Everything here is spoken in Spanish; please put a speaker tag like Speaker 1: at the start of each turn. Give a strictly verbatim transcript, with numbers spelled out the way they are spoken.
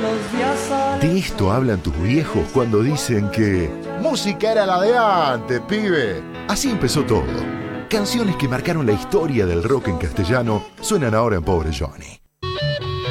Speaker 1: De esto hablan tus viejos cuando dicen que música era la de antes, pibe. Así empezó todo. Canciones que marcaron la historia del rock en castellano suenan ahora en Pobre Johnny.